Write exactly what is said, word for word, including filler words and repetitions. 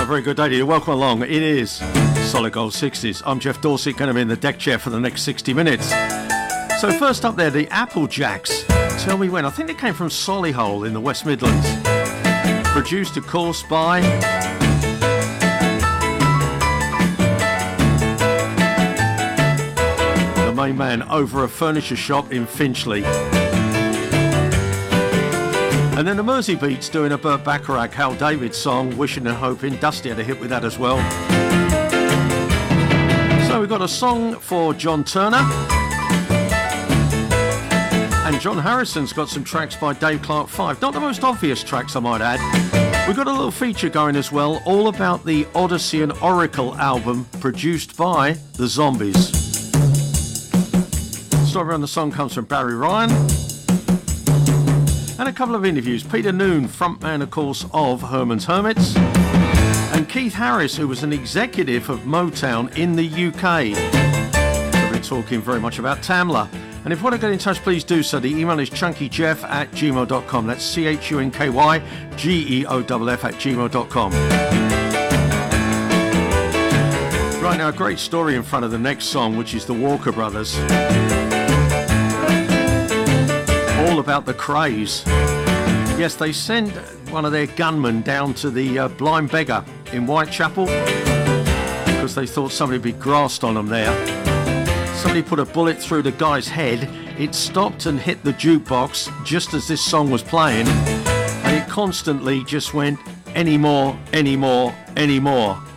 A very good day to you. Welcome along. It is Solid Gold sixties. I'm Jeff Dorsey, going to be in the deck chair for the next sixty minutes. So first up there, the Applejacks. Tell me when. I think they came from Solihull in the West Midlands. Produced, of course, by the main man over a furniture shop in Finchley. And then the Mersey Beats doing a Burt Bacharach, Hal David song, Wishing and Hoping. Dusty had a hit with that as well. So we've got a song for John Turner. And John Harrison's got some tracks by Dave Clark Five. Not the most obvious tracks, I might add. We've got a little feature going as well, all about the Odyssey and Oracle album produced by the Zombies. Story on the song comes from Barry Ryan. And a couple of interviews. Peter Noone, frontman, of course, of Herman's Hermits. And Keith Harris, who was an executive of Motown in the U K. So we're talking very much about Tamla. And if you want to get in touch, please do so. The email is chunkyjeff at gmail dot com. That's C H U N K Y G E O F F at gmail dot com. Right now, a great story in front of the next song, which is the Walker Brothers. All about the craze. Yes, they send one of their gunmen down to the uh, Blind Beggar in Whitechapel because they thought somebody had been grassed on them there. Somebody put a bullet through the guy's head. It stopped and hit the jukebox just as this song was playing, and it constantly just went any more, any more, any more.